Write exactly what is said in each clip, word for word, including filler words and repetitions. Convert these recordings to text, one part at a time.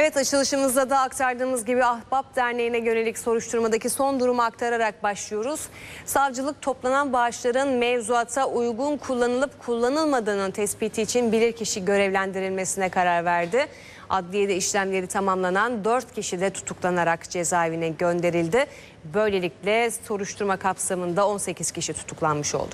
Evet, açılışımızda da aktardığımız gibi Ahbap Derneği'ne yönelik soruşturmadaki son durumu aktararak başlıyoruz. Savcılık toplanan bağışların mevzuata uygun kullanılıp kullanılmadığının tespiti için bilirkişi görevlendirilmesine karar verdi. Adliyede işlemleri tamamlanan dört kişi de tutuklanarak cezaevine gönderildi. Böylelikle soruşturma kapsamında on sekiz kişi tutuklanmış oldu.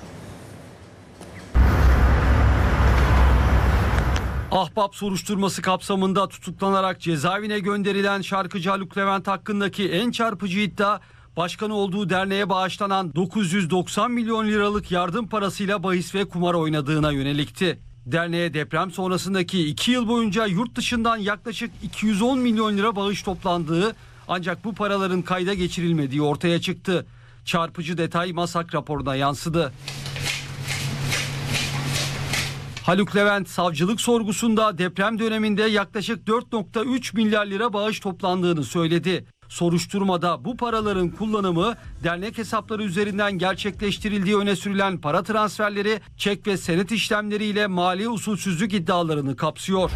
Ahbap soruşturması kapsamında tutuklanarak cezaevine gönderilen şarkıcı Haluk Levent hakkındaki en çarpıcı iddia, başkanı olduğu derneğe bağışlanan dokuz yüz doksan milyon liralık yardım parasıyla bahis ve kumar oynadığına yönelikti. Derneğe deprem sonrasındaki iki yıl boyunca yurt dışından yaklaşık iki yüz on milyon lira bağış toplandığı, ancak bu paraların kayda geçirilmediği ortaya çıktı. Çarpıcı detay MASAK raporuna yansıdı. Haluk Levent savcılık sorgusunda deprem döneminde yaklaşık dört nokta üç milyar lira bağış toplandığını söyledi. Soruşturmada bu paraların kullanımı dernek hesapları üzerinden gerçekleştirildiği öne sürülen para transferleri, çek ve senet işlemleriyle mali usulsüzlük iddialarını kapsıyor.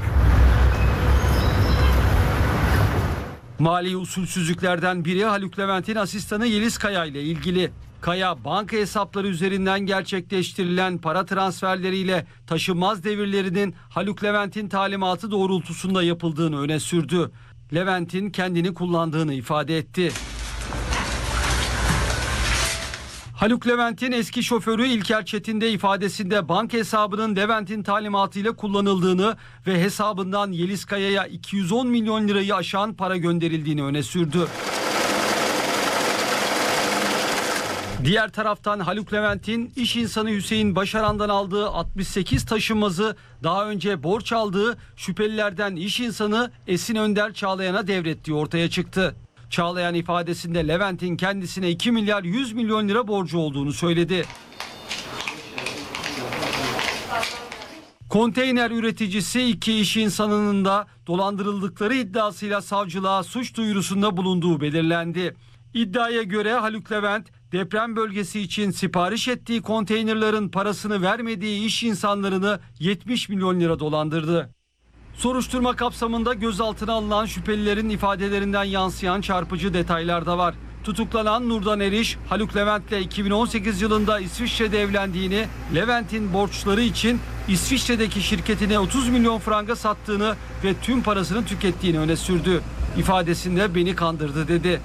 Mali usulsüzlüklerden biri Haluk Levent'in asistanı Yeliz Kaya ile ilgili. Kaya, banka hesapları üzerinden gerçekleştirilen para transferleriyle taşınmaz devirlerinin Haluk Levent'in talimatı doğrultusunda yapıldığını öne sürdü. Levent'in kendini kullandığını ifade etti. Haluk Levent'in eski şoförü İlker Çetin de ifadesinde banka hesabının Levent'in talimatıyla kullanıldığını ve hesabından Yeliz Kaya'ya iki yüz on milyon lirayı aşan para gönderildiğini öne sürdü. Diğer taraftan Haluk Levent'in iş insanı Hüseyin Başaran'dan aldığı altmış sekiz taşınmazı daha önce borç aldığı şüphelilerden iş insanı Esin Önder Çağlayan'a devrettiği ortaya çıktı. Çağlayan ifadesinde Levent'in kendisine iki milyar yüz milyon lira borcu olduğunu söyledi. Konteyner üreticisi iki iş insanının da dolandırıldıkları iddiasıyla savcılığa suç duyurusunda bulunduğu belirlendi. İddiaya göre Haluk Levent, deprem bölgesi için sipariş ettiği konteynerların parasını vermediği iş insanlarını yetmiş milyon lira dolandırdı. Soruşturma kapsamında gözaltına alınan şüphelilerin ifadelerinden yansıyan çarpıcı detaylar da var. Tutuklanan Nurdan Eriş, Haluk Levent'le iki bin on sekiz yılında İsviçre'de evlendiğini, Levent'in borçları için İsviçre'deki şirketine otuz milyon franga sattığını ve tüm parasını tükettiğini öne sürdü. İfadesinde beni kandırdı dedi.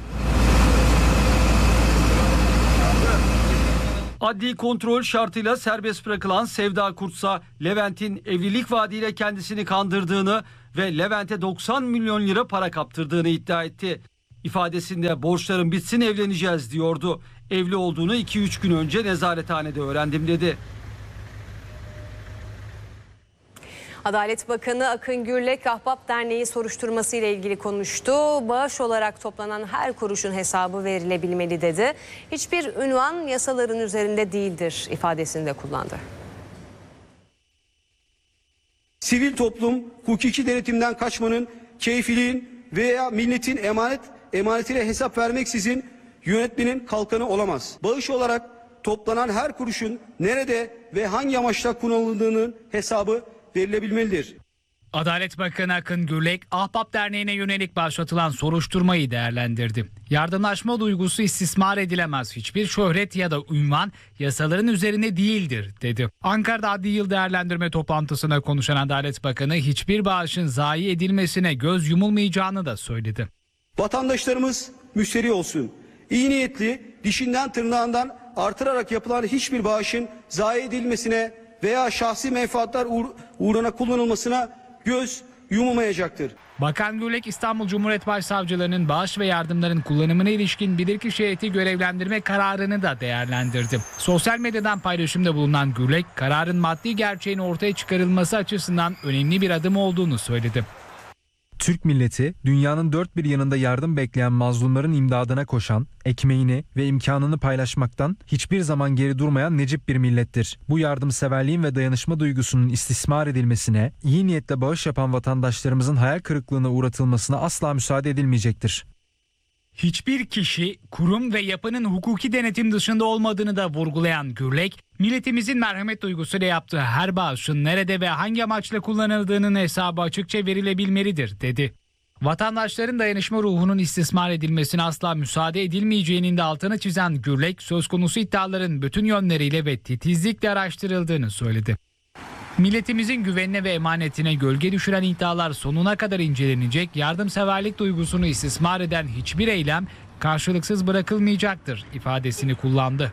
Adli kontrol şartıyla serbest bırakılan Sevda Kurtsa, Levent'in evlilik vaadiyle kendisini kandırdığını ve Levent'e doksan milyon lira para kaptırdığını iddia etti. İfadesinde borçlarım bitsin evleneceğiz diyordu. Evli olduğunu iki üç gün önce nezarethanede öğrendim dedi. Adalet Bakanı Akın Gürlek, Ahbap Derneği soruşturması ile ilgili konuştu. Bağış olarak toplanan her kuruşun hesabı verilebilmeli dedi. Hiçbir ünvan yasaların üzerinde değildir ifadesini de kullandı. Sivil toplum hukuki denetimden kaçmanın, keyfiliğin veya milletin emanet emanetiyle hesap vermeksizin yönetmenin kalkanı olamaz. Bağış olarak toplanan her kuruşun nerede ve hangi amaçla kullanıldığının hesabı verilebilmelidir. Adalet Bakanı Akın Gürlek, Ahbap Derneği'ne yönelik başlatılan soruşturmayı değerlendirdi. Yardımlaşma duygusu istismar edilemez, hiçbir şöhret ya da ünvan yasaların üzerine değildir dedi. Ankara'da adli yıl değerlendirme toplantısına konuşan Adalet Bakanı, hiçbir bağışın zayi edilmesine göz yumulmayacağını da söyledi. Vatandaşlarımız müşteri olsun. İyi niyetli, dişinden tırnağından artırarak yapılan hiçbir bağışın zayi edilmesine veya şahsi menfaatler uğr uğruna kullanılmasına göz yumulmayacaktır. Bakan Gürlek, İstanbul Cumhuriyet Başsavcılarının bağış ve yardımların kullanımına ilişkin bilirkişi heyeti görevlendirme kararını da değerlendirdi. Sosyal medyadan paylaşımda bulunan Gürlek, kararın maddi gerçeğin ortaya çıkarılması açısından önemli bir adım olduğunu söyledi. Türk milleti, dünyanın dört bir yanında yardım bekleyen mazlumların imdadına koşan, ekmeğini ve imkanını paylaşmaktan hiçbir zaman geri durmayan necip bir millettir. Bu yardımseverliğin ve dayanışma duygusunun istismar edilmesine, iyi niyetle bağış yapan vatandaşlarımızın hayal kırıklığına uğratılmasına asla müsaade edilmeyecektir. Hiçbir kişi, kurum ve yapının hukuki denetim dışında olmadığını da vurgulayan Gürlek, milletimizin merhamet duygusuyla yaptığı her bağışın nerede ve hangi amaçla kullanıldığının hesabı açıkça verilebilmelidir dedi. Vatandaşların dayanışma ruhunun istismar edilmesine asla müsaade edilmeyeceğinin de altını çizen Gürlek, söz konusu iddiaların bütün yönleriyle ve titizlikle araştırıldığını söyledi. Milletimizin güvenine ve emanetine gölge düşüren iddialar sonuna kadar incelenecek, yardımseverlik duygusunu istismar eden hiçbir eylem karşılıksız bırakılmayacaktır ifadesini kullandı.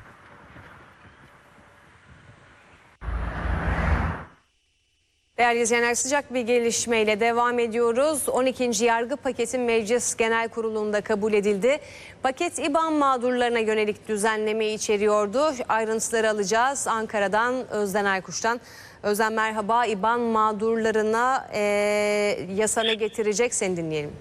Değerli izleyenler, sıcak bir gelişmeyle devam ediyoruz. on ikinci yargı paketi Meclis Genel Kurulu'nda kabul edildi. Paket İBAN mağdurlarına yönelik düzenleme içeriyordu. Ayrıntıları alacağız Ankara'dan Özden Aykuş'tan. Özden merhaba. İBAN mağdurlarına e, yasa ne getirecek, seni dinleyelim.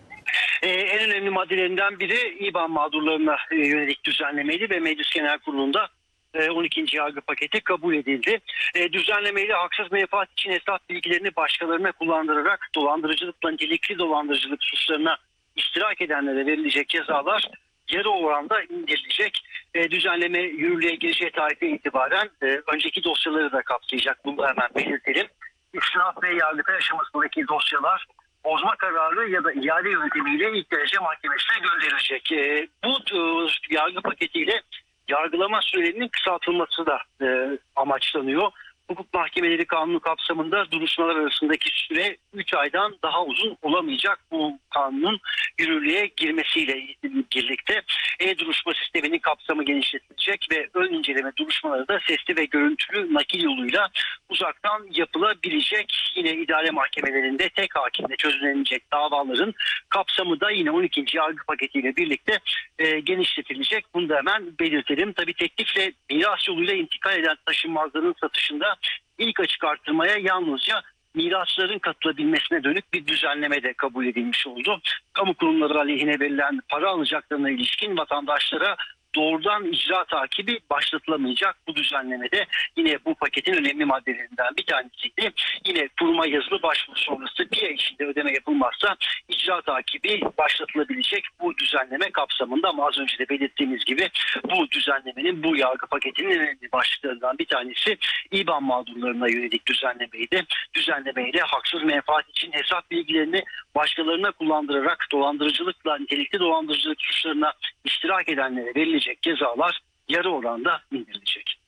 Ee, en önemli maddelerinden biri İBAN mağdurlarına e, yönelik düzenlemeydi ve Meclis Genel Kurulu'nda on ikinci yargı paketi kabul edildi. E, düzenlemeyle haksız menfaat için hesap bilgilerini başkalarına kullandırarak dolandırıcılıkla nitelikli dolandırıcılık suçlarına iştirak edenlere verilecek cezalar yarı oranda indirilecek. E, düzenleme yürürlüğe gireceği tarihten itibaren e, önceki dosyaları da kapsayacak. Bunu hemen belirtelim. İstinaf ve yargıtay aşamasındaki dosyalar bozma kararı ya da iade yöntemiyle ilk derece mahkemesine gönderilecek. E, bu e, yargı paketiyle yargılama sürelerinin kısaltılması da e, amaçlanıyor. Hukuk mahkemeleri kanunu kapsamında duruşmalar arasındaki süre üç aydan daha uzun olamayacak. Bu kanunun yürürlüğe girmesiyle birlikte e-duruşma sisteminin kapsamı genişletilecek ve ön inceleme duruşmaları da sesli ve görüntülü nakil yoluyla uzaktan yapılabilecek. Yine idare mahkemelerinde tek hakimle çözülecek davaların kapsamı da yine on ikinci yargı paketiyle birlikte e, genişletilecek. Bunu da hemen belirtelim. Tabii teklifle miras yoluyla intikal eden taşınmazların satışında ilk açık artırmaya yalnızca mirasçıların katılabilmesine dönük bir düzenleme de kabul edilmiş oldu. Kamu kurumları aleyhine verilen para alacaklarına ilişkin vatandaşlara doğrudan icra takibi başlatılamayacak. Bu düzenlemede yine bu paketin önemli maddelerinden bir tanesiydi. Yine kuruma yazılı başvuru sonrası bir ay içinde ödeme yapılmazsa icra takibi başlatılabilecek. Bu düzenleme kapsamında ama az önce de belirttiğimiz gibi bu düzenlemenin, bu yargı paketinin önemli başlıklarından bir tanesi İBAN mağdurlarına yönelik düzenlemeydi. Düzenlemeyle haksız menfaat için hesap bilgilerini başkalarına kullandırarak dolandırıcılıkla nitelikli dolandırıcılık suçlarına iştirak edenlere verilecek cezalar yarı oranda indirilecek.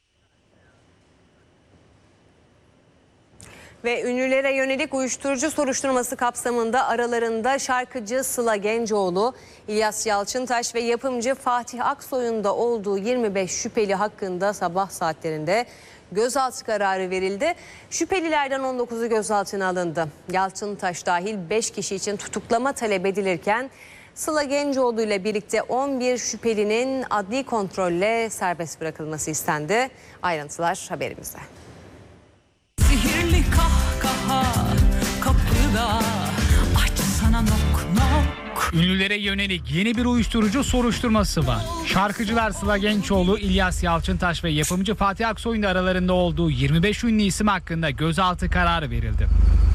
Ve ünlülere yönelik uyuşturucu soruşturması kapsamında aralarında şarkıcı Sıla Gencoğlu, İlyas Yalçıntaş ve yapımcı Fatih Aksoy'un da olduğu yirmi beş şüpheli hakkında sabah saatlerinde gözaltı kararı verildi. Şüphelilerden on dokuzu gözaltına alındı. Yalçıntaş dahil beş kişi için tutuklama talep edilirken Sıla Gencoğlu ile birlikte on bir şüphelinin adli kontrolle serbest bırakılması istendi. Ayrıntılar haberimizde. Sihirli kahkaha kapıda, aç sana nok nok. Ünlülere yönelik yeni bir uyuşturucu soruşturması var. Şarkıcılar Sıla Gencoğlu, İlyas Yalçıntaş ve yapımcı Fatih Aksoy'un da aralarında olduğu yirmi beş ünlü isim hakkında gözaltı kararı verildi.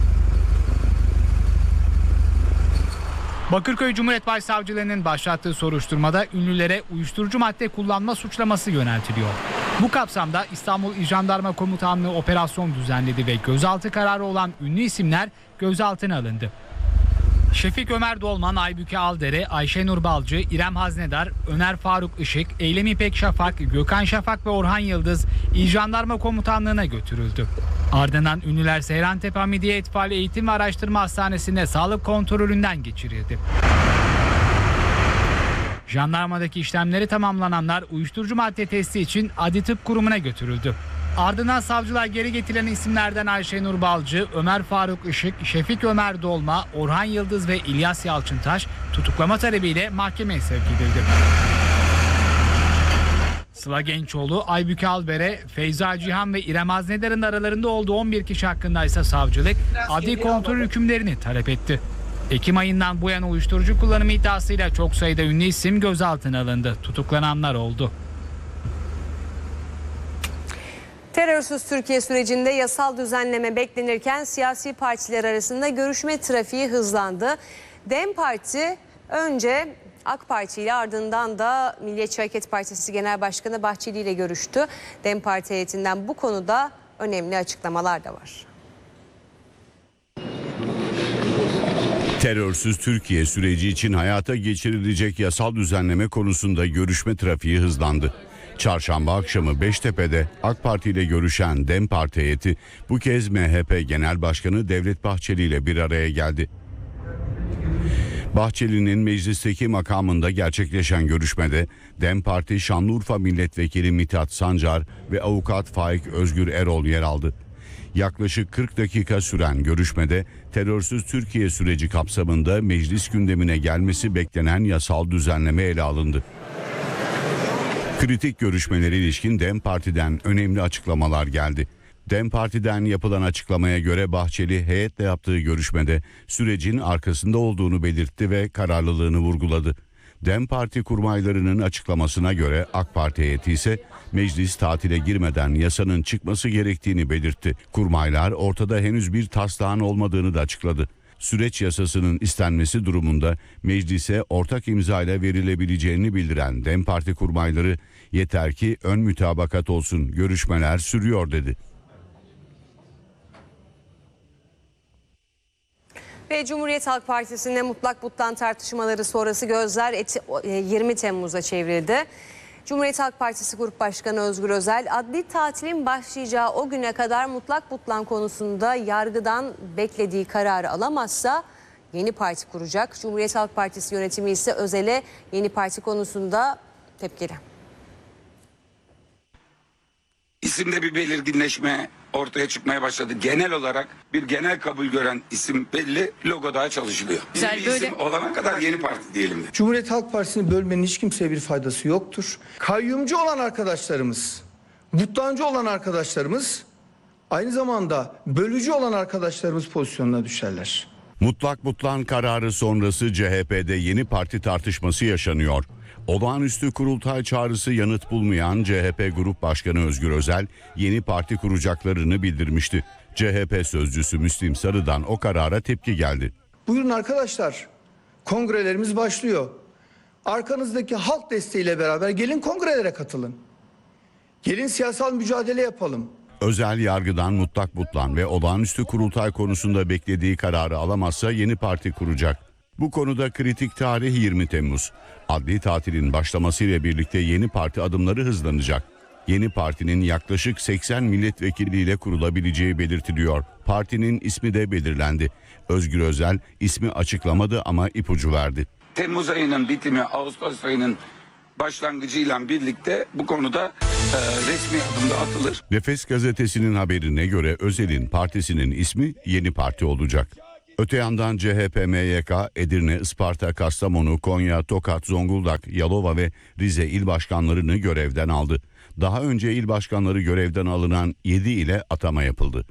Bakırköy Cumhuriyet Başsavcılığı'nın başlattığı soruşturmada ünlülere uyuşturucu madde kullanma suçlaması yöneltiliyor. Bu kapsamda İstanbul İl Jandarma Komutanlığı operasyon düzenledi ve gözaltı kararı olan ünlü isimler gözaltına alındı. Şefik Ömer Dolman, Aybüke Aldere, Ayşenur Balcı, İrem Haznedar, Öner Faruk Işık, Eylem İpek Şafak, Gökhan Şafak ve Orhan Yıldız İl Jandarma Komutanlığı'na götürüldü. Ardından ünlüler Seyrantepe Hamidiye İtfaiye Eğitim ve Araştırma Hastanesi'nde sağlık kontrolünden geçirildi. Jandarmadaki işlemleri tamamlananlar uyuşturucu madde testi için Adli Tıp Kurumu'na götürüldü. Ardından savcılar geri getirilen isimlerden Ayşenur Balcı, Ömer Faruk Işık, Şefik Ömer Dolma, Orhan Yıldız ve İlyas Yalçıntaş tutuklama talebiyle mahkemeye sevk edildi. Sıla Gencoğlu, Aybüke Albere, Feyza Cihan ve İrem Haznedar'ın aralarında olduğu on bir kişi hakkında ise savcılık adli kontrol hükümlerini talep etti. Ekim ayından bu yana uyuşturucu kullanımı iddiasıyla çok sayıda ünlü isim gözaltına alındı. Tutuklananlar oldu. Terörsüz Türkiye sürecinde yasal düzenleme beklenirken siyasi partiler arasında görüşme trafiği hızlandı. DEM Parti önce AK Parti ile ardından da Milliyetçi Hareket Partisi Genel Başkanı Bahçeli ile görüştü. DEM Parti heyetinden bu konuda önemli açıklamalar da var. Terörsüz Türkiye süreci için hayata geçirilecek yasal düzenleme konusunda görüşme trafiği hızlandı. Çarşamba akşamı Beştepe'de AK Parti ile görüşen DEM Parti heyeti bu kez M H P Genel Başkanı Devlet Bahçeli ile bir araya geldi. Bahçeli'nin meclisteki makamında gerçekleşen görüşmede DEM Parti Şanlıurfa Milletvekili Mithat Sancar ve avukat Faik Özgür Erol yer aldı. Yaklaşık kırk dakika süren görüşmede terörsüz Türkiye süreci kapsamında meclis gündemine gelmesi beklenen yasal düzenleme ele alındı. Kritik görüşmelere ilişkin DEM Parti'den önemli açıklamalar geldi. DEM Parti'den yapılan açıklamaya göre Bahçeli heyetle yaptığı görüşmede sürecin arkasında olduğunu belirtti ve kararlılığını vurguladı. DEM Parti kurmaylarının açıklamasına göre AK Parti heyeti ise meclis tatile girmeden yasanın çıkması gerektiğini belirtti. Kurmaylar ortada henüz bir taslağın olmadığını da açıkladı. Süreç yasasının istenmesi durumunda meclise ortak imzayla verilebileceğini bildiren DEM Parti kurmayları yeter ki ön mütabakat olsun, görüşmeler sürüyor dedi. Ve Cumhuriyet Halk Partisi'nde mutlak butlan tartışmaları sonrası gözler yirmi Temmuz'a çevrildi. Cumhuriyet Halk Partisi Grup Başkanı Özgür Özel, adli tatilin başlayacağı o güne kadar mutlak butlan konusunda yargıdan beklediği kararı alamazsa yeni parti kuracak. Cumhuriyet Halk Partisi yönetimi ise Özel'e yeni parti konusunda tepkili. İsimde bir belirginleşme ortaya çıkmaya başladı. Genel olarak bir genel kabul gören isim belli, logo daha çalışılıyor. Güzel, Yeni bir böyle. isim olana kadar yeni parti diyelim. Cumhuriyet Halk Partisi'ni bölmenin hiç kimseye bir faydası yoktur. Kayyumcu olan arkadaşlarımız, butlancı olan arkadaşlarımız, aynı zamanda bölücü olan arkadaşlarımız pozisyonuna düşerler. Mutlak butlan kararı sonrası C H P'de yeni parti tartışması yaşanıyor. Olağanüstü kurultay çağrısı yanıt bulmayan C H P Grup Başkanı Özgür Özel yeni parti kuracaklarını bildirmişti. C H P sözcüsü Müslim Sarı'dan o karara tepki geldi. Buyurun arkadaşlar, kongrelerimiz başlıyor. Arkanızdaki halk desteğiyle beraber gelin kongrelere katılın. Gelin siyasal mücadele yapalım. Özel yargıdan mutlak butlan ve olağanüstü kurultay konusunda beklediği kararı alamazsa yeni parti kuracak. Bu konuda kritik tarih yirmi Temmuz. Adli tatilin başlamasıyla birlikte yeni parti adımları hızlanacak. Yeni partinin yaklaşık seksen milletvekiliyle kurulabileceği belirtiliyor. Partinin ismi de belirlendi. Özgür Özel ismi açıklamadı ama ipucu verdi. Temmuz ayının bitimi, Ağustos ayının başlangıcıyla birlikte bu konuda e, resmi adımda atılır. Nefes gazetesinin haberine göre Özel'in partisinin ismi Yeni Parti olacak. Öte yandan C H P M Y K, Edirne, Isparta, Kastamonu, Konya, Tokat, Zonguldak, Yalova ve Rize il başkanlarını görevden aldı. Daha önce il başkanları görevden alınan yedi ile atama yapıldı.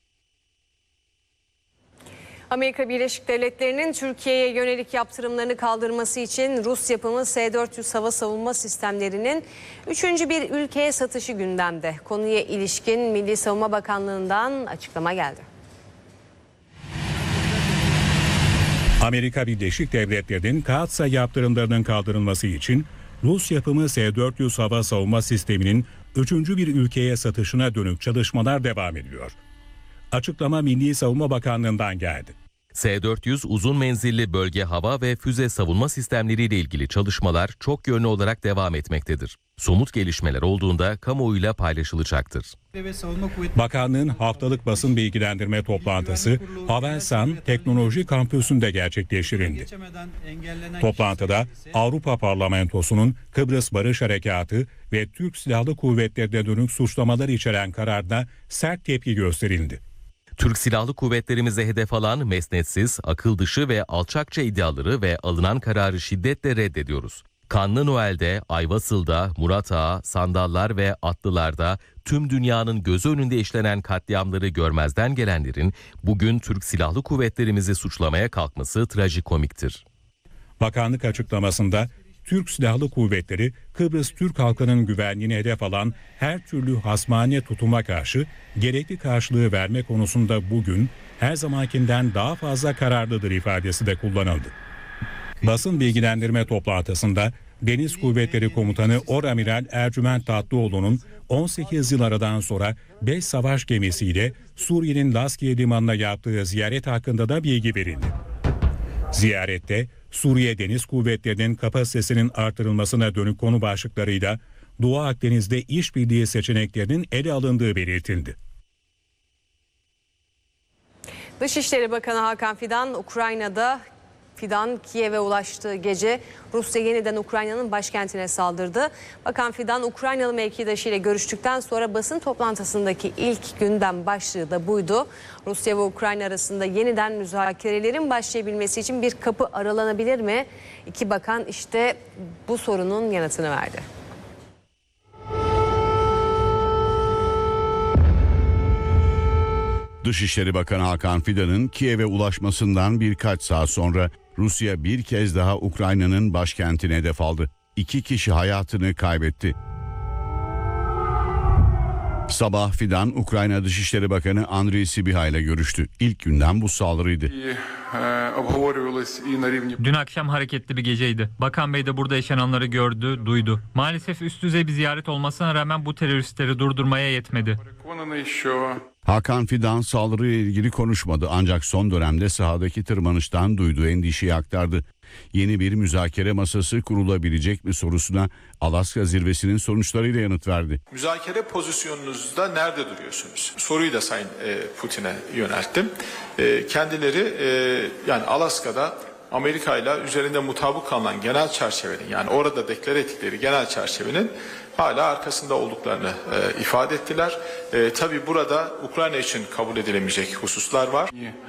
Amerika Birleşik Devletleri'nin Türkiye'ye yönelik yaptırımlarını kaldırması için Rus yapımı S dört yüz hava savunma sistemlerinin üçüncü bir ülkeye satışı gündemde. Konuya ilişkin Milli Savunma Bakanlığı'ndan açıklama geldi. Amerika Birleşik Devletleri'nin Kaatsa yaptırımlarının kaldırılması için Rus yapımı S dört yüz hava savunma sisteminin üçüncü bir ülkeye satışına dönük çalışmalar devam ediyor. Açıklama Milli Savunma Bakanlığı'ndan geldi. S dört yüz uzun menzilli bölge hava ve füze savunma sistemleriyle ilgili çalışmalar çok yönlü olarak devam etmektedir. Somut gelişmeler olduğunda kamuoyuyla paylaşılacaktır. Bakanlığın haftalık basın bilgilendirme toplantısı Havelsan Teknoloji Kampüsü'nde gerçekleştirildi. Toplantıda Avrupa Parlamentosu'nun Kıbrıs Barış Harekatı ve Türk Silahlı Kuvvetleri'ne dönük suçlamalar içeren kararına sert tepki gösterildi. Türk Silahlı Kuvvetlerimize hedef alan mesnetsiz, akıl dışı ve alçakça iddiaları ve alınan kararı şiddetle reddediyoruz. Kanlı Noel'de, Ayvasıl'da, Murat Ağa, Sandallar ve Atlılar'da tüm dünyanın gözü önünde işlenen katliamları görmezden gelenlerin bugün Türk Silahlı Kuvvetlerimizi suçlamaya kalkması trajikomiktir. Bakanlık açıklamasında Türk Silahlı Kuvvetleri Kıbrıs Türk halkının güvenliğine hedef alan her türlü hasmane tutuma karşı gerekli karşılığı verme konusunda bugün her zamankinden daha fazla kararlıdır ifadesi de kullanıldı. Basın bilgilendirme toplantısında Deniz Kuvvetleri Komutanı Oramiral Ercüment Tatlıoğlu'nun on sekiz yıl aradan sonra beş savaş gemisiyle Suriye'nin Laskiye Limanı'na yaptığı ziyaret hakkında da bilgi verildi. Ziyarette Suriye Deniz Kuvvetleri'nin kapasitesinin artırılmasına dönük konu başlıklarıyla Doğu Akdeniz'de işbirliği seçeneklerinin ele alındığı belirtildi. Dışişleri Bakanı Hakan Fidan, Ukrayna'da Fidan Kiev'e ulaştığı gece Rusya yeniden Ukrayna'nın başkentine saldırdı. Bakan Fidan, Ukraynalı mevkidaşıyla görüştükten sonra basın toplantısındaki ilk gündem başlığı da buydu. Rusya ve Ukrayna arasında yeniden müzakerelerin başlayabilmesi için bir kapı aralanabilir mi? İki bakan işte bu sorunun yanıtını verdi. Dışişleri Bakanı Hakan Fidan'ın Kiev'e ulaşmasından birkaç saat sonra Rusya bir kez daha Ukrayna'nın başkentine hedef aldı. İki kişi hayatını kaybetti. Sabah Fidan, Ukrayna Dışişleri Bakanı Andriy Sybiha ile görüştü. İlk günden bu saldırıydı. Dün akşam hareketli bir geceydi. Bakan Bey de burada yaşananları gördü, duydu. Maalesef üst düzey bir ziyaret olmasına rağmen bu teröristleri durdurmaya yetmedi. Hakan Fidan saldırıyla ilgili konuşmadı ancak son dönemde sahadaki tırmanıştan duyduğu endişeyi aktardı. Yeni bir müzakere masası kurulabilecek mi sorusuna Alaska zirvesinin sonuçlarıyla yanıt verdi. Müzakere pozisyonunuzda nerede duruyorsunuz? Soruyu da Sayın Putin'e yönelttim. Kendileri yani Alaska'da Amerika ile üzerinde mutabık kalınan genel çerçevenin, yani orada deklare ettikleri genel çerçevenin hala arkasında olduklarını e, ifade ettiler. E, tabii burada Ukrayna için kabul edilemeyecek hususlar var.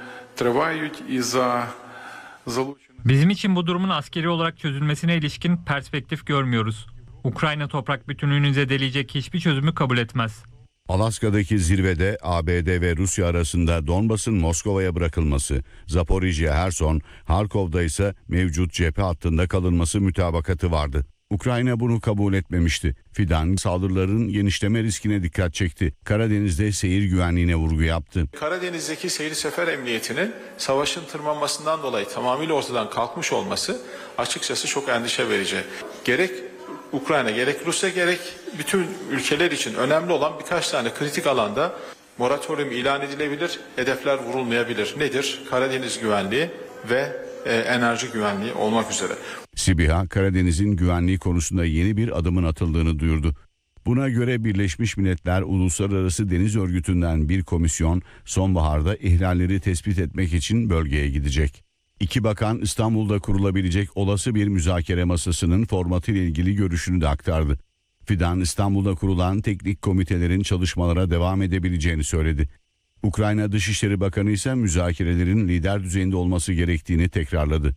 Bizim için bu durumun askeri olarak çözülmesine ilişkin perspektif görmüyoruz. Ukrayna toprak bütünlüğünü zedeleyecek hiçbir çözümü kabul etmez. Alaska'daki zirvede A B D ve Rusya arasında Donbas'ın Moskova'ya bırakılması, Zaporijya, Herson, Harkov'da ise mevcut cephe hattında kalınması mütabakatı vardı. Ukrayna bunu kabul etmemişti. Fidan saldırıların genişleme riskine dikkat çekti. Karadeniz'de seyir güvenliğine vurgu yaptı. Karadeniz'deki seyir sefer emniyetinin savaşın tırmanmasından dolayı tamamıyla ortadan kalkmış olması açıkçası çok endişe verici. Gerek Ukrayna, gerek Rusya, gerek bütün ülkeler için önemli olan birkaç tane kritik alanda moratorium ilan edilebilir, hedefler vurulmayabilir. Nedir? Karadeniz güvenliği ve e, enerji güvenliği olmak üzere. Sybiha, Karadeniz'in güvenliği konusunda yeni bir adımın atıldığını duyurdu. Buna göre Birleşmiş Milletler Uluslararası Deniz Örgütü'nden bir komisyon sonbaharda ihlalleri tespit etmek için bölgeye gidecek. İki bakan İstanbul'da kurulabilecek olası bir müzakere masasının formatıyla ilgili görüşünü de aktardı. Fidan, İstanbul'da kurulan teknik komitelerin çalışmalara devam edebileceğini söyledi. Ukrayna Dışişleri Bakanı ise müzakerelerin lider düzeyinde olması gerektiğini tekrarladı.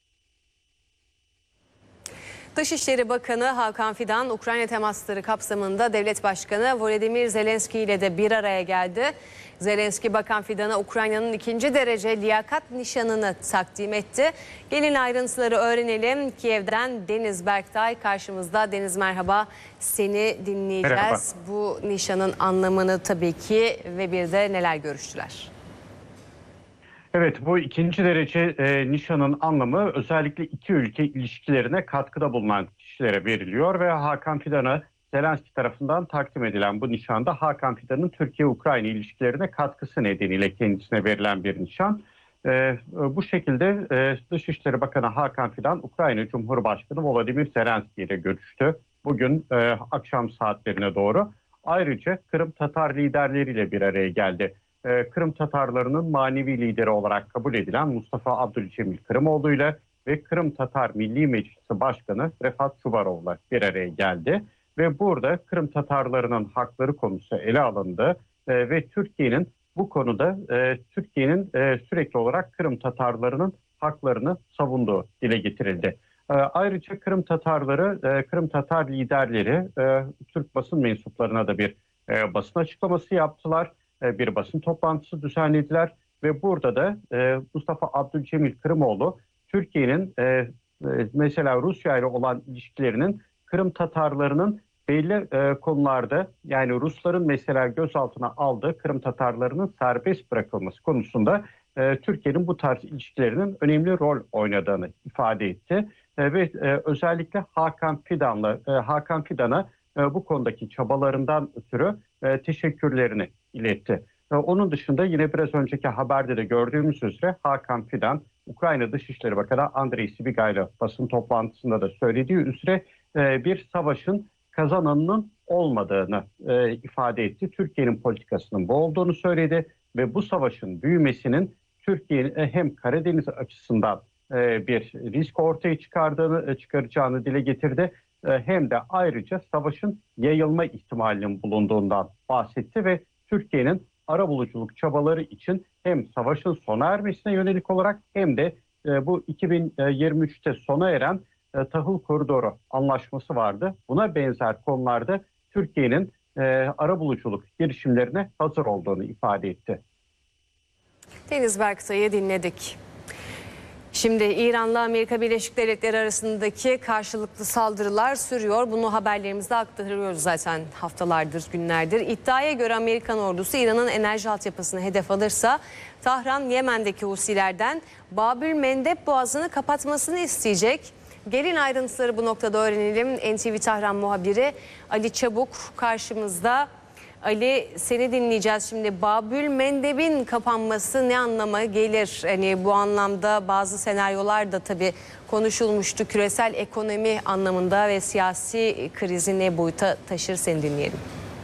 Dışişleri Bakanı Hakan Fidan, Ukrayna temasları kapsamında Devlet Başkanı Volodymyr Zelenski ile de bir araya geldi. Zelenski, Bakan Fidan'a Ukrayna'nın ikinci derece liyakat nişanını takdim etti. Gelin ayrıntıları öğrenelim. Kiev'den Deniz Berktay karşımızda. Deniz, merhaba. Seni dinleyeceğiz. Merhaba. Bu nişanın anlamını tabii ki ve bir de neler görüştüler? Evet, bu ikinci derece e, nişanın anlamı özellikle iki ülke ilişkilerine katkıda bulunan kişilere veriliyor ve Hakan Fidan'a Zelenski tarafından takdim edilen bu nişanda Hakan Fidan'ın Türkiye-Ukrayna ilişkilerine katkısı nedeniyle kendisine verilen bir nişan. E, bu şekilde e, Dışişleri Bakanı Hakan Fidan, Ukrayna Cumhurbaşkanı Volodymyr Zelenski ile görüştü. Bugün e, akşam saatlerine doğru. Ayrıca Kırım Tatar liderleriyle bir araya geldi. Kırım Tatarlarının manevi lideri olarak kabul edilen Mustafa Abdülcemil Kırımoğlu ile ve Kırım Tatar Milli Meclisi Başkanı Refat Çuvarov'la bir araya geldi. Ve burada Kırım Tatarlarının hakları konusu ele alındı ve Türkiye'nin bu konuda Türkiye'nin sürekli olarak Kırım Tatarlarının haklarını savunduğu dile getirildi. Ayrıca Kırım Tatarları, Kırım Tatar liderleri Türk basın mensuplarına da bir basın açıklaması yaptılar. Bir basın toplantısı düzenlediler ve burada da e, Mustafa Abdülcemil Kırımoğlu Türkiye'nin e, e, mesela Rusya ile olan ilişkilerinin Kırım Tatarlarının belli e, konularda, yani Rusların mesela gözaltına aldığı Kırım Tatarlarının serbest bırakılması konusunda e, Türkiye'nin bu tarz ilişkilerinin önemli rol oynadığını ifade etti. E, ve e, özellikle Hakan Fidan'la e, Hakan Fidan'a e, bu konudaki çabalarından ötürü e, teşekkürlerini iletti. Onun dışında yine biraz önceki haberde de gördüğümüz üzere Hakan Fidan Ukrayna Dışişleri Bakanı Andrei Sybiga ile basın toplantısında da söylediği üzere e, bir savaşın kazananının olmadığını e, ifade etti. Türkiye'nin politikasının bu olduğunu söyledi ve bu savaşın büyümesinin Türkiye'nin hem Karadeniz açısından e, bir risk ortaya çıkardığını e, çıkaracağını dile getirdi. E, hem de ayrıca savaşın yayılma ihtimalinin bulunduğundan bahsetti ve Türkiye'nin arabuluculuk çabaları için hem savaşın sona ermesine yönelik olarak hem de e, bu iki bin yirmi üçte sona eren e, tahıl koridoru anlaşması vardı. Buna benzer konularda Türkiye'nin e, arabuluculuk girişimlerine hazır olduğunu ifade etti. Deniz Berktay'ı dinledik. Şimdi İran'la Amerika Birleşik Devletleri arasındaki karşılıklı saldırılar sürüyor. Bunu haberlerimizde aktarıyoruz zaten haftalardır, günlerdir. İddiaya göre Amerikan ordusu İran'ın enerji altyapısını hedef alırsa Tahran, Yemen'deki Husilerden Babül Mendeb Boğazı'nı kapatmasını isteyecek. Gelin ayrıntıları bu noktada öğrenelim. N T V Tahran muhabiri Ali Çabuk karşımızda. Ali, seni dinleyeceğiz şimdi. Babül Mendeb'in kapanması ne anlama gelir? Hani bu anlamda bazı senaryolar da tabii konuşulmuştu. Küresel ekonomi anlamında ve siyasi krizi ne boyuta taşır, seni dinleyelim.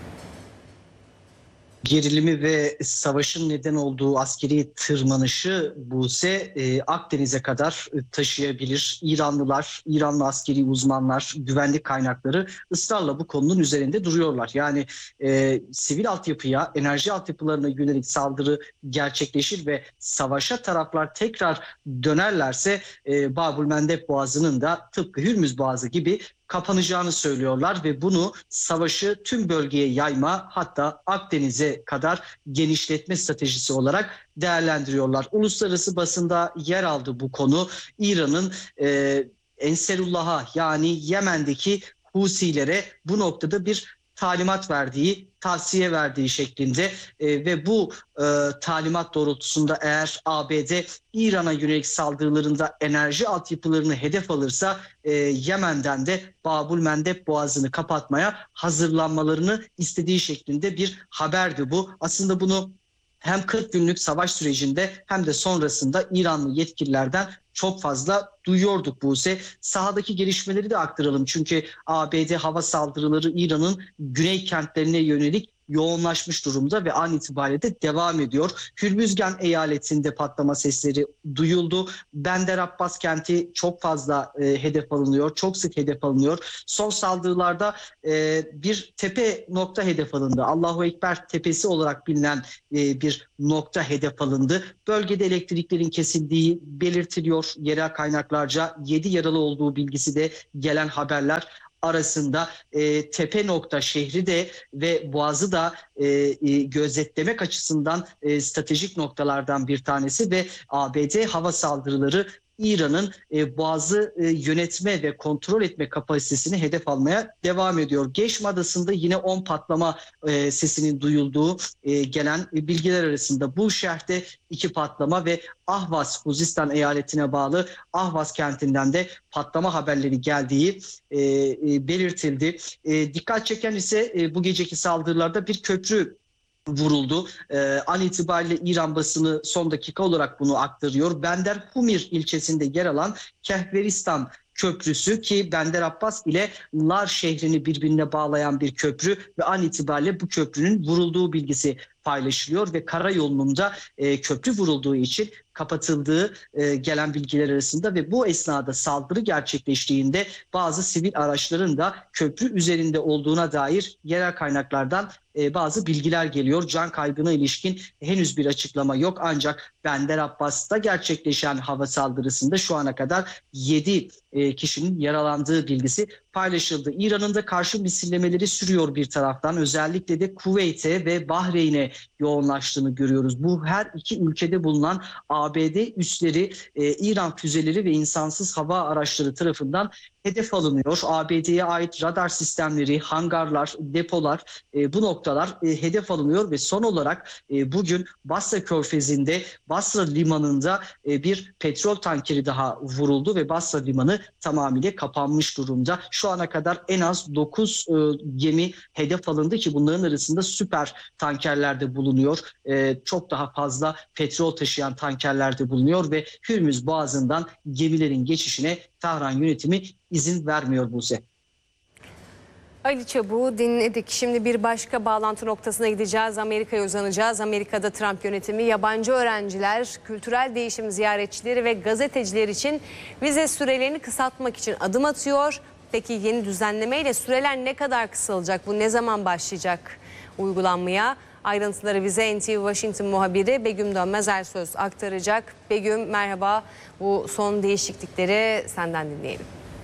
Gerilimi ve savaşın neden olduğu askeri tırmanışı Buse e, Akdeniz'e kadar taşıyabilir. İranlılar, İranlı askeri uzmanlar, güvenlik kaynakları ısrarla bu konunun üzerinde duruyorlar. Yani e, sivil altyapıya, enerji altyapılarına yönelik saldırı gerçekleşir ve savaşa taraflar tekrar dönerlerse e, Babül Mendeb Boğazı'nın da tıpkı Hürmüz Boğazı gibi kapanacağını söylüyorlar ve bunu savaşı tüm bölgeye yayma, hatta Akdeniz'e kadar genişletme stratejisi olarak değerlendiriyorlar. Uluslararası basında yer aldı bu konu. İran'ın e, Enserullah'a, yani Yemen'deki Husilere bu noktada bir talimat verdiği, tavsiye verdiği şeklinde e, ve bu e, talimat doğrultusunda eğer A B D İran'a yönelik saldırılarında enerji altyapılarını hedef alırsa e, Yemen'den de Babül Mendeb Boğazı'nı kapatmaya hazırlanmalarını istediği şeklinde bir haberdi bu. Aslında bunu hem kırk günlük savaş sürecinde hem de sonrasında İranlı yetkililerden çok fazla duyuyorduk Buse. Sahadaki gelişmeleri de aktaralım. Çünkü A B D hava saldırıları İran'ın güney kentlerine yönelik yoğunlaşmış durumda ve an itibariyle de devam ediyor. Hürmüzgan eyaletinde patlama sesleri duyuldu. Bender Abbas kenti çok fazla e, hedef alınıyor. Çok sık hedef alınıyor. Son saldırılarda e, bir tepe nokta hedef alındı. Allahu Ekber tepesi olarak bilinen e, bir nokta hedef alındı. Bölgede elektriklerin kesildiği belirtiliyor. Yerel kaynaklarca yedi yaralı olduğu bilgisi de gelen haberler arasında. e, tepe nokta şehri de ve boğazı da e, e, gözetlemek açısından e, stratejik noktalardan bir tanesi ve A B D hava saldırıları İran'ın e, boğazı e, yönetme ve kontrol etme kapasitesini hedef almaya devam ediyor. Geşm Adası'nda yine on patlama e, sesinin duyulduğu e, gelen bilgiler arasında bu şehirde iki patlama ve Ahvaz, Huzistan eyaletine bağlı Ahvaz kentinden de patlama haberleri geldiği e, e, belirtildi. E, dikkat çeken ise e, bu geceki saldırılarda bir köprü vuruldu. Ee, an itibariyle İran basını son dakika olarak bunu aktarıyor. Bender Humir ilçesinde yer alan Kehveristan Köprüsü, ki Bender Abbas ile Lar şehrini birbirine bağlayan bir köprü ve an itibariyle bu köprünün vurulduğu bilgisi paylaşılıyor ve karayolunun da e, köprü vurulduğu için kapatıldığı e, gelen bilgiler arasında ve bu esnada saldırı gerçekleştiğinde bazı sivil araçların da köprü üzerinde olduğuna dair yerel kaynaklardan e, bazı bilgiler geliyor. Can kaybına ilişkin henüz bir açıklama yok, ancak Bender Abbas'ta gerçekleşen hava saldırısında şu ana kadar yedi e, kişinin yaralandığı bilgisi paylaşıldı. İran'ın da karşı misillemeleri sürüyor bir taraftan. Özellikle de Kuveyt'e ve Bahreyn'e yoğunlaştığını görüyoruz. Bu her iki ülkede bulunan A B D üsleri, e, İran füzeleri ve insansız hava araçları tarafından hedef alınıyor. A B D'ye ait radar sistemleri, hangarlar, depolar, e, bu noktalar e, hedef alınıyor ve son olarak e, bugün Basra Körfezi'nde, Basra Limanı'nda e, bir petrol tankeri daha vuruldu ve Basra Limanı tamamıyla kapanmış durumda. Şu ana kadar en az dokuz e, gemi hedef alındı ki bunların arasında süper tankerler de bulunuyor. E, çok daha fazla petrol taşıyan tankerler de bulunuyor ve Hürmüz Boğazı'ndan gemilerin geçişine Tahran yönetimi izin vermiyor Buse. Ali Çabuk'u dinledik. Şimdi bir başka bağlantı noktasına gideceğiz. Amerika'ya uzanacağız. Amerika'da Trump yönetimi yabancı öğrenciler, kültürel değişim ziyaretçileri ve gazeteciler için vize sürelerini kısaltmak için adım atıyor. Peki yeni düzenlemeyle süreler ne kadar kısalacak? Bu ne zaman başlayacak uygulanmaya? Ayrıntıları bize N T V Washington muhabiri Begüm Dönmez Ersöz aktaracak. Begüm merhaba. Bu son değişiklikleri senden dinleyelim.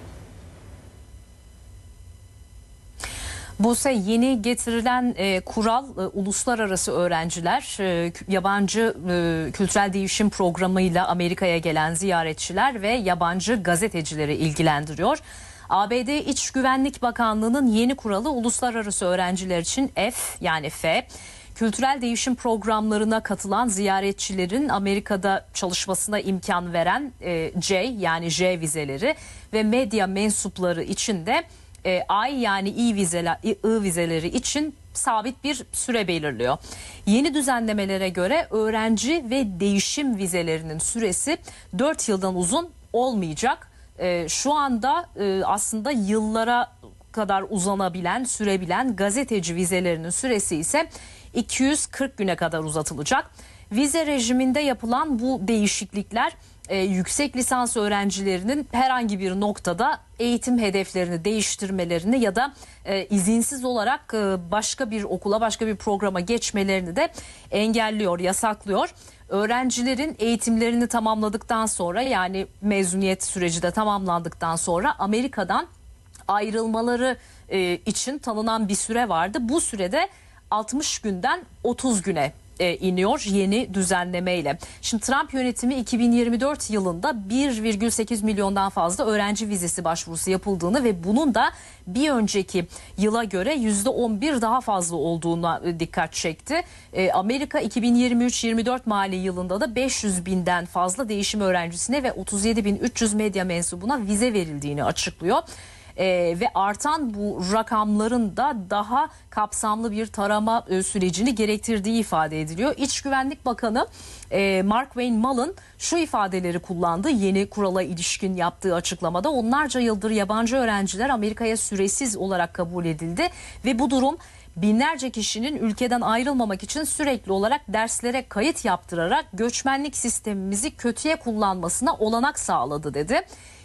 Buse, yeni getirilen e, kural e, uluslararası öğrenciler, e, yabancı e, kültürel değişim programıyla Amerika'ya gelen ziyaretçiler ve yabancı gazetecileri ilgilendiriyor. A B D İç Güvenlik Bakanlığı'nın yeni kuralı uluslararası öğrenciler için F yani F, kültürel değişim programlarına katılan ziyaretçilerin Amerika'da çalışmasına imkan veren e, C yani J vizeleri ve medya mensupları için de E, I yani I vizeler, I vizeleri için sabit bir süre belirliyor. Yeni düzenlemelere göre öğrenci ve değişim vizelerinin süresi dört yıldan uzun olmayacak. E, şu anda e, aslında yıllara kadar uzanabilen, sürebilen gazeteci vizelerinin süresi ise iki yüz kırk güne kadar uzatılacak. Vize rejiminde yapılan bu değişiklikler e, yüksek lisans öğrencilerinin herhangi bir noktada eğitim hedeflerini değiştirmelerini ya da e, izinsiz olarak e, başka bir okula, başka bir programa geçmelerini de engelliyor, yasaklıyor. Öğrencilerin eğitimlerini tamamladıktan sonra, yani mezuniyet süreci de tamamlandıktan sonra Amerika'dan ayrılmaları e, için tanınan bir süre vardı. Bu sürede altmış günden otuz güne e, iniyor yeni düzenlemeyle. Şimdi Trump yönetimi iki bin yirmi dört yılında bir virgül sekiz milyondan fazla öğrenci vizesi başvurusu yapıldığını ve bunun da bir önceki yıla göre yüzde on bir daha fazla olduğuna dikkat çekti. E, Amerika iki bin yirmi üç yirmi dört mali yılında da beş yüz binden fazla değişim öğrencisine ve otuz yedi bin üç yüz medya mensubuna vize verildiğini açıklıyor. Ee, ve artan bu rakamların da daha kapsamlı bir tarama e, sürecini gerektirdiği ifade ediliyor. İç Güvenlik Bakanı e, Mark Wayne Mullen şu ifadeleri kullandı yeni kurala ilişkin yaptığı açıklamada. Onlarca yıldır yabancı öğrenciler Amerika'ya süresiz olarak kabul edildi ve bu durum binlerce kişinin ülkeden ayrılmamak için sürekli olarak derslere kayıt yaptırarak göçmenlik sistemimizi kötüye kullanmasına olanak sağladı dedi.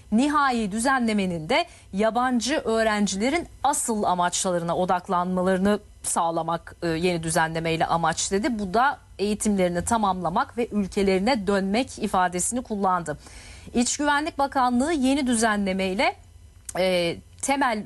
Nihai düzenlemenin de yabancı öğrencilerin asıl amaçlarına odaklanmalarını sağlamak e, yeni düzenlemeyle amaç dedi. Bu da eğitimlerini tamamlamak ve ülkelerine dönmek ifadesini kullandı. İç Güvenlik Bakanlığı yeni düzenlemeyle e, temel